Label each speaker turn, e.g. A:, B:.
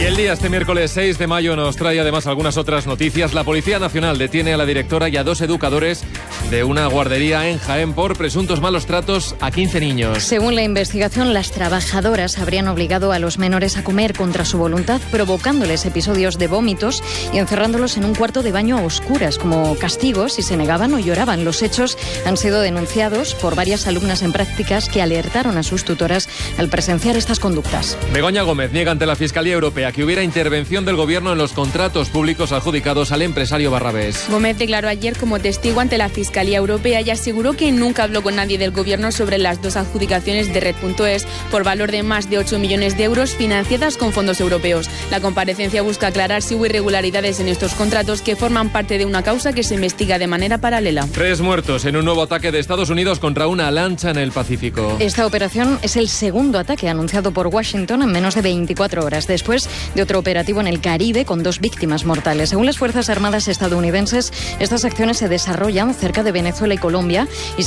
A: el día este miércoles 6 de mayo nos trae además algunas otras noticias. La Policía Nacional detiene a la directora y a 2 educadores de una guardería en Jaén por presuntos malos tratos a 15 niños.
B: Según la investigación, las trabajadoras habrían obligado a los menores a comer contra su voluntad, provocándoles episodios de vómitos y encerrándolos en un cuarto de baño a oscuras como castigo si se negaban o lloraban. Los hechos han sido denunciados por varias alumnas en prácticas que alertaron a sus tutoras al presenciar estas conductas.
A: Begoña Gómez niega ante la Fiscalía Europea que hubiera intervención del Gobierno en los contratos públicos adjudicados al empresario Barrabés.
C: Gómez declaró ayer como testigo ante la Fiscalía Europea y aseguró que nunca habló con nadie del Gobierno sobre las 2 adjudicaciones de Red.es por valor de más de 8 millones de euros financiadas con fondos europeos. La comparecencia busca aclarar si hubo irregularidades en estos contratos que forman parte de una causa que se investiga de manera paralela.
A: 3 muertos en un nuevo ataque de Estados Unidos contra una lancha en el Pacífico.
B: Esta operación es el segundo ataque anunciado por Washington en menos de 24 horas, después de otro operativo en el Caribe con 2 víctimas mortales. Según las Fuerzas Armadas estadounidenses, estas acciones se desarrollan cerca de Venezuela y Colombia y se